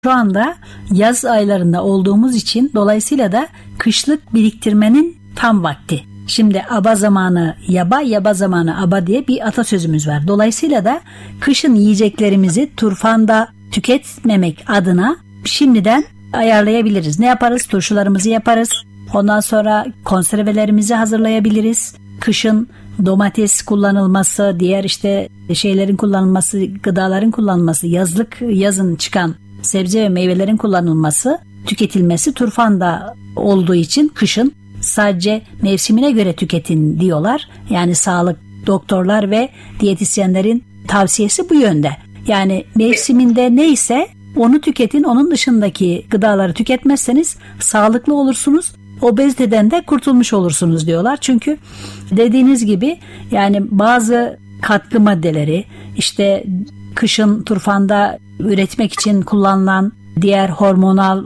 Şu anda yaz aylarında olduğumuz için dolayısıyla da kışlık biriktirmenin tam vakti. Şimdi aba zamanı yaba, yaba zamanı aba diye bir atasözümüz var. Dolayısıyla da kışın yiyeceklerimizi turfanda tüketmemek adına şimdiden ayarlayabiliriz. Ne yaparız? Turşularımızı yaparız. Ondan sonra konservelerimizi hazırlayabiliriz. Kışın domates kullanılması, diğer şeylerin kullanılması, gıdaların kullanılması, yazın çıkan sebze ve meyvelerin kullanılması, tüketilmesi turfanda olduğu için kışın sadece mevsimine göre tüketin diyorlar. Yani sağlık doktorlar ve diyetisyenlerin tavsiyesi bu yönde. Yani mevsiminde neyse onu tüketin, onun dışındaki gıdaları tüketmezseniz sağlıklı olursunuz. Obeziteden de kurtulmuş olursunuz diyorlar. Çünkü dediğiniz gibi yani bazı katkı maddeleri, kışın turfanda üretmek için kullanılan diğer hormonal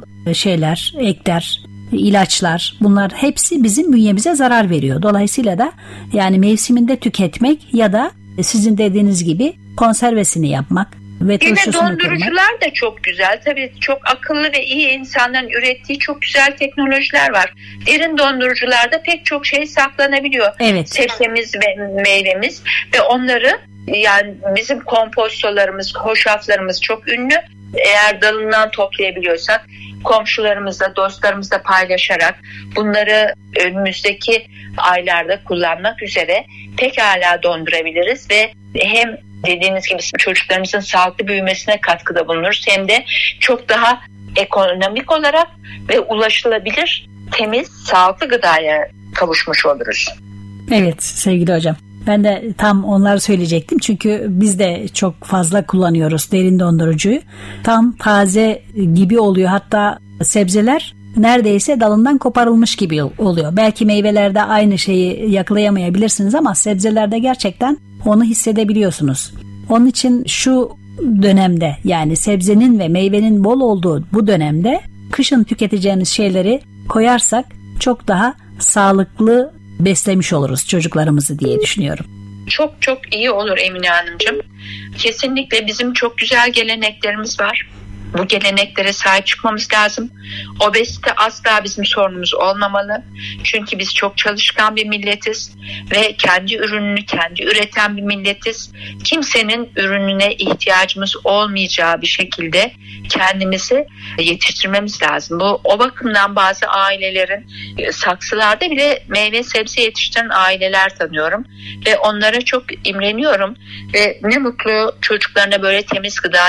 ekler, ilaçlar, bunlar hepsi bizim bünyemize zarar veriyor. Dolayısıyla da yani mevsiminde tüketmek ya da sizin dediğiniz gibi konservesini yapmak ve turşusunu kurmak. Dondurucular da çok güzel. Tabii çok akıllı ve iyi insanların ürettiği çok güzel teknolojiler var. Derin dondurucularda pek çok şey saklanabiliyor. Evet. Sebzemiz ve meyvemiz ve onları, yani bizim kompostolarımız, hoşaflarımız çok ünlü. Eğer dalından toplayabiliyorsak komşularımızla, dostlarımızla paylaşarak bunları önümüzdeki aylarda kullanmak üzere pekala dondurabiliriz ve hem dediğiniz gibi çocuklarımızın sağlıklı büyümesine katkıda bulunuruz, hem de çok daha ekonomik olarak ve ulaşılabilir, temiz, sağlıklı gıdaya kavuşmuş oluruz. Evet sevgili hocam. Ben de tam onları söyleyecektim. Çünkü biz de çok fazla kullanıyoruz derin dondurucuyu. Tam taze gibi oluyor. Hatta sebzeler neredeyse dalından koparılmış gibi oluyor. Belki meyvelerde aynı şeyi yakalayamayabilirsiniz ama sebzelerde gerçekten onu hissedebiliyorsunuz. Onun için şu dönemde, yani sebzenin ve meyvenin bol olduğu bu dönemde kışın tüketeceğiniz şeyleri koyarsak çok daha sağlıklı beslemiş oluruz çocuklarımızı diye düşünüyorum. Çok çok iyi olur Emine Hanımcığım. Kesinlikle bizim çok güzel geleneklerimiz var. Bu geleneklere sahip çıkmamız lazım. Obezite asla bizim sorunumuz olmamalı. Çünkü biz çok çalışkan bir milletiz ve kendi ürününü kendi üreten bir milletiz. Kimsenin ürününe ihtiyacımız olmayacağı bir şekilde kendimizi yetiştirmemiz lazım. O bakımdan bazı ailelerin saksılarda bile meyve sebze yetiştiren aileler tanıyorum ve onlara çok imreniyorum ve ne mutlu çocuklarına böyle temiz gıda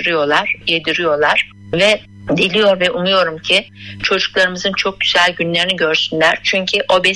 yediriyorlar ve diliyor ve umuyorum ki çocuklarımızın çok güzel günlerini görsünler. Çünkü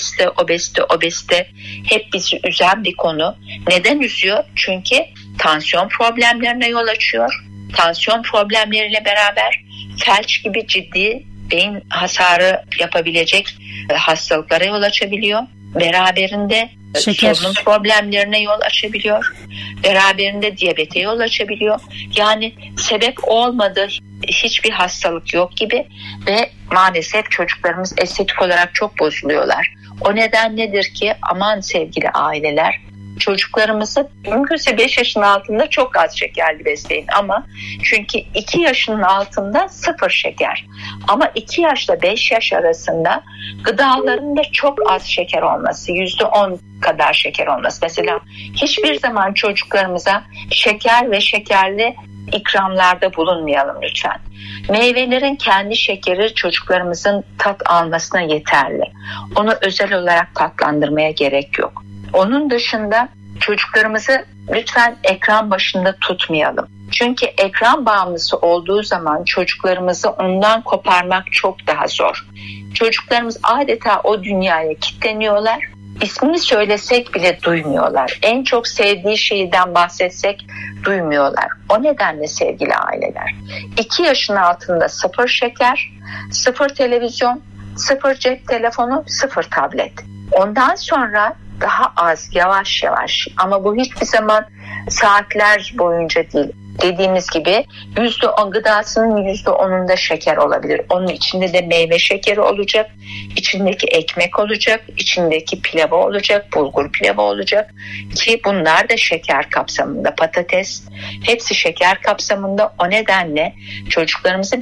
obezite hep bizi üzen bir konu. Neden üzüyor? Çünkü tansiyon problemlerine yol açıyor. Tansiyon problemleriyle beraber felç gibi ciddi beyin hasarı yapabilecek hastalıklara yol açabiliyor. Beraberinde solunum problemlerine yol açabiliyor. Beraberinde diyabete yol açabiliyor. Yani sebep olmadığı hiçbir hastalık yok gibi ve maalesef çocuklarımız estetik olarak çok bozuluyorlar. O neden nedir ki aman sevgili aileler, çocuklarımızı mümkünse 5 yaşın altında çok az şekerli besleyin ama çünkü 2 yaşının altında 0 şeker. Ama 2 yaşla 5 yaş arasında gıdalarında çok az şeker olması, %10 kadar şeker olması. Mesela hiçbir zaman çocuklarımıza şeker ve şekerli ikramlarda bulunmayalım lütfen. Meyvelerin kendi şekeri çocuklarımızın tat almasına yeterli. Onu özel olarak tatlandırmaya gerek yok. Onun dışında çocuklarımızı lütfen ekran başında tutmayalım. Çünkü ekran bağımlısı olduğu zaman çocuklarımızı ondan koparmak çok daha zor. Çocuklarımız adeta o dünyaya kilitleniyorlar. İsmini söylesek bile duymuyorlar. En çok sevdiği şeyden bahsetsek duymuyorlar. O nedenle sevgili aileler, 2 yaşın altında 0 şeker, 0 televizyon, 0 cep telefonu, 0 tablet. Ondan sonra daha az, yavaş yavaş, ama bu hiçbir zaman saatler boyunca değil. Dediğimiz gibi %10 gıdasının %10'unda şeker olabilir. Onun içinde de meyve şekeri olacak, içindeki ekmek olacak, içindeki pilavı olacak, bulgur pilavı olacak ki bunlar da şeker kapsamında. Patates hepsi şeker kapsamında. O nedenle çocuklarımızı